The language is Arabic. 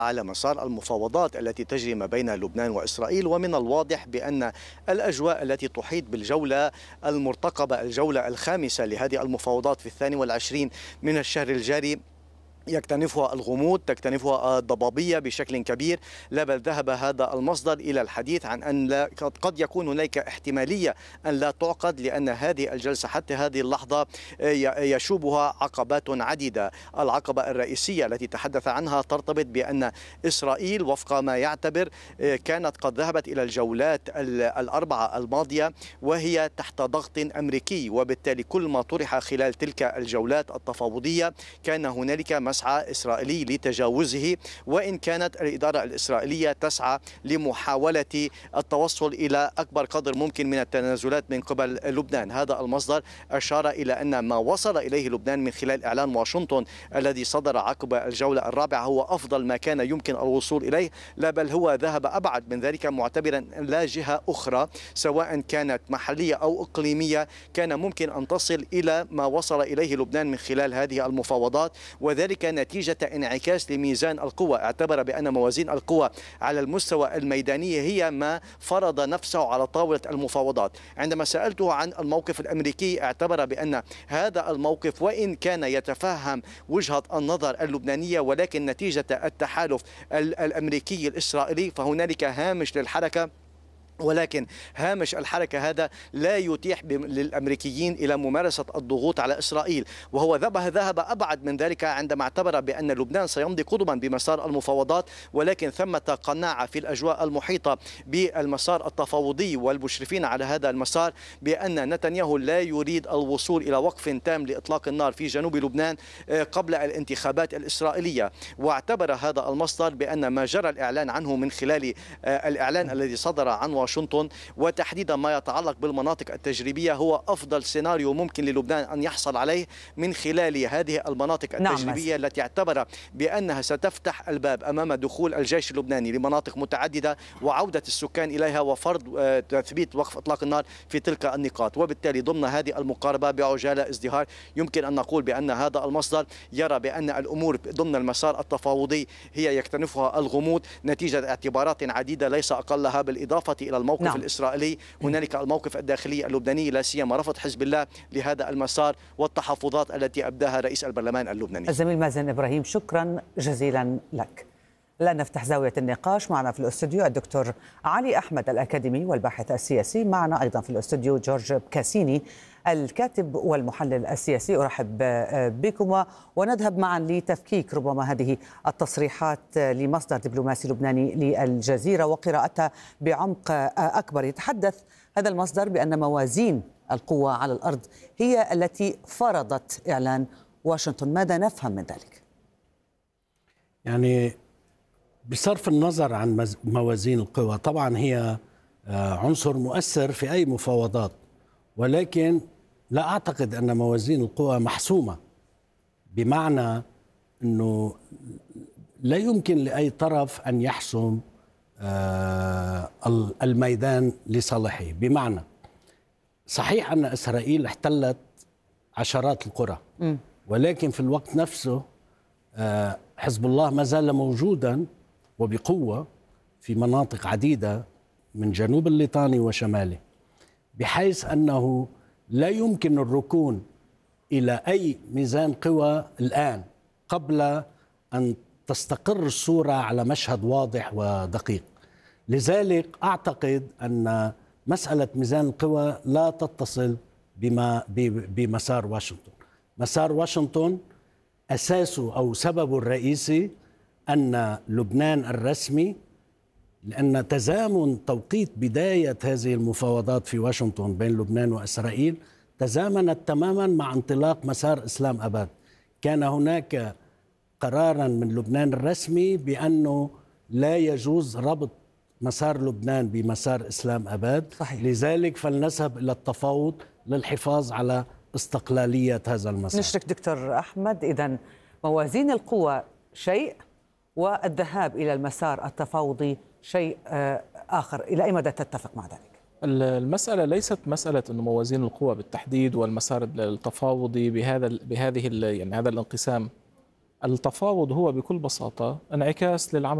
على مسار المفاوضات التي تجري ما بين لبنان وإسرائيل. ومن الواضح بأن الأجواء التي تحيط بالجولة المرتقبة، الجولة الخامسة لهذه المفاوضات في 22 من الشهر الجاري، يكتنفها الغموض، تكتنفها الضبابية بشكل كبير. لا بل ذهب هذا المصدر إلى الحديث عن أن قد يكون هناك احتمالية أن لا تعقد، لأن هذه الجلسة حتى هذه اللحظة يشوبها عقبات عديدة. العقبة الرئيسية التي تحدث عنها ترتبط بأن إسرائيل وفق ما يعتبر كانت قد ذهبت إلى الجولات الأربعة الماضية وهي تحت ضغط أمريكي، وبالتالي كل ما طرح خلال تلك الجولات التفاوضية كان هنالك مسعى إسرائيلي لتجاوزه، وإن كانت الإدارة الإسرائيلية تسعى لمحاولة التوصل إلى أكبر قدر ممكن من التنازلات من قبل لبنان. هذا المصدر أشار إلى أن ما وصل إليه لبنان من خلال إعلان واشنطن الذي صدر عقب الجولة الرابعة هو أفضل ما كان يمكن الوصول إليه، لا بل هو ذهب أبعد من ذلك، معتبرا لا جهة أخرى سواء كانت محلية أو إقليمية كان ممكن أن تصل إلى ما وصل إليه لبنان من خلال هذه المفاوضات، وذلك نتيجة انعكاس لميزان القوى. اعتبر بأن موازين القوى على المستوى الميداني هي ما فرض نفسه على طاولة المفاوضات. عندما سألته عن الموقف الأمريكي اعتبر بأن هذا الموقف وإن كان يتفهم وجهة النظر اللبنانية، ولكن نتيجة التحالف الأمريكي الإسرائيلي فهنالك هامش للحركة، ولكن هامش الحركة هذا لا يتيح للأمريكيين إلى ممارسة الضغوط على إسرائيل. وهو ذهب أبعد من ذلك عندما اعتبر بأن لبنان سيمضي قدما بمسار المفاوضات، ولكن ثمة قناعة في الأجواء المحيطة بالمسار التفاوضي والمشرفين على هذا المسار بأن نتنياهو لا يريد الوصول إلى وقف تام لإطلاق النار في جنوب لبنان قبل الانتخابات الإسرائيلية. واعتبر هذا المصدر بأن ما جرى الإعلان عنه من خلال الإعلان الذي صدر عن واشنطن وتحديدا ما يتعلق بالمناطق التجريبية هو أفضل سيناريو ممكن للبنان أن يحصل عليه من خلال هذه المناطق التجريبية التي اعتبر بأنها ستفتح الباب أمام دخول الجيش اللبناني لمناطق متعددة وعودة السكان إليها وفرض تثبيت وقف إطلاق النار في تلك النقاط. وبالتالي ضمن هذه المقاربة بعجالة ازدهار يمكن أن نقول بأن هذا المصدر يرى بأن الأمور ضمن المسار التفاوضي هي يكتنفها الغموض نتيجة اعتبارات عديدة ليس أقلها بالإضافة إلى الموقف الإسرائيلي. هنالك الموقف الداخلي اللبناني لا سيما رفض حزب الله لهذا المسار والتحفظات التي أبداها رئيس البرلمان اللبناني. الزميل مازن إبراهيم، شكرا جزيلا لك. الآن نفتح زاوية النقاش. معنا في الاستوديو الدكتور علي أحمد الأكاديمي والباحث السياسي، معنا أيضا في الاستوديو جورج بكاسيني الكاتب والمحلل السياسي. أرحب بكم ونذهب معا لتفكيك ربما هذه التصريحات لمصدر دبلوماسي لبناني للجزيرة وقراءتها بعمق أكبر. يتحدث هذا المصدر بأن موازين القوى على الأرض هي التي فرضت إعلان واشنطن. ماذا نفهم من ذلك؟ يعني بصرف النظر عن موازين القوى، طبعا هي عنصر مؤثر في أي مفاوضات، ولكن لا أعتقد أن موازين القوى محسومة، بمعنى أنه لا يمكن لأي طرف أن يحسم الميدان لصالحه. بمعنى صحيح أن إسرائيل احتلت عشرات القرى، ولكن في الوقت نفسه حزب الله ما زال موجودا وبقوة في مناطق عديدة من جنوب الليطاني وشماله، بحيث أنه لا يمكن الركون إلى أي ميزان قوى الآن قبل أن تستقر الصورة على مشهد واضح ودقيق. لذلك أعتقد أن مسألة ميزان القوى لا تتصل بمسار واشنطن. مسار واشنطن أساسه أو سببه الرئيسي أن لبنان الرسمي، لأن تزامن توقيت بداية هذه المفاوضات في واشنطن بين لبنان وإسرائيل تزامنت تماما مع انطلاق مسار إسلام أباد. كان هناك قرارا من لبنان الرسمي بأنه لا يجوز ربط مسار لبنان بمسار إسلام أباد. صحيح. لذلك فلنذهب إلى التفاوض للحفاظ على استقلالية هذا المسار. نشرك دكتور أحمد، إذن موازين القوى شيء والذهاب إلى المسار التفاوضي شيء آخر. إلى أي مدى تتفق مع ذلك؟ المسألة ليست مسألة أن موازين القوى بالتحديد والمسار التفاوضي بهذا يعني هذا الانقسام التفاوض هو بكل بساطة انعكاس للعمل